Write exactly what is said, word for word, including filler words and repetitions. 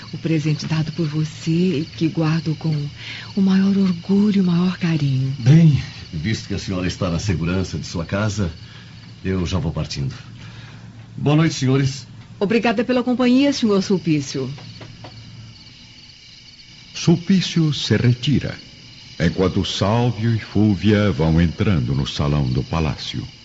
o presente dado por você e que guardo com o maior orgulho e o maior carinho. Bem, visto que a senhora está na segurança de sua casa, eu já vou partindo. Boa noite, senhores. Obrigada pela companhia, senhor Sulpício. Sulpício se retira, enquanto Sálvio e Fúvia vão entrando no salão do palácio.